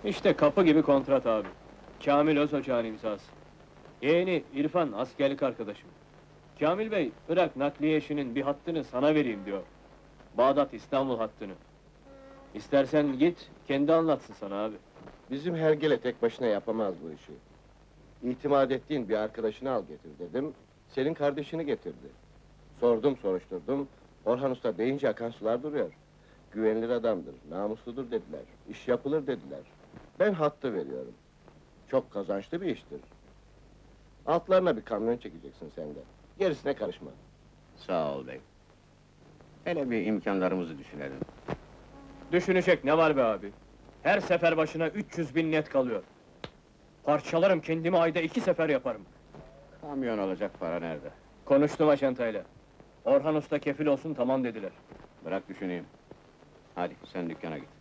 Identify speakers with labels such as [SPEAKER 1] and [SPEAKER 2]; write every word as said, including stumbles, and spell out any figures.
[SPEAKER 1] İşte kapı gibi kontrat abi. Kamil Özocağ'ın imzası. Yeğeni İrfan askerlik arkadaşım. Kamil Bey, Irak nakliye işinin bir hattını sana vereyim diyor. Bağdat İstanbul hattını. İstersen git, kendi anlatsın sana abi.
[SPEAKER 2] Bizim hergele tek başına yapamaz bu işi. İtimat ettiğin bir arkadaşını al getir dedim, senin kardeşini getirdi. Sordum, soruşturdum, Orhan Usta deyince akan sular duruyor. Güvenilir adamdır, namusludur dediler, iş yapılır dediler. Ben hattı veriyorum. Çok kazançlı bir iştir. Altlarına bir kamyon çekeceksin sen de. Gerisine karışma.
[SPEAKER 3] Sağ ol bey. Hele bir imkanlarımızı düşünelim.
[SPEAKER 1] Düşünecek ne var be abi? Her sefer başına üç yüz bin net kalıyor. Parçalarım kendimi, ayda iki sefer yaparım.
[SPEAKER 3] Kamyon alacak para nerede?
[SPEAKER 1] Konuştum aşantayla. Orhan Usta kefil olsun, tamam dediler.
[SPEAKER 3] Bırak düşüneyim. Hadi sen dükkana git.